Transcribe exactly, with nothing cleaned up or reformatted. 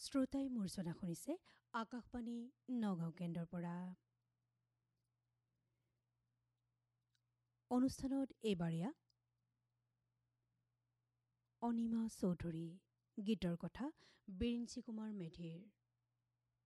শ্ৰোতাই মূৰ্ছনা শুনিছে আকাশবাণী নগাঁও কেন্দ্ৰৰ পৰা। অনুষ্ঠানত এইবাৰীয়া অনিমা চৌধুৰী, গীতৰ কথা বিৰিঞ্চি কুমাৰ মেধিৰ।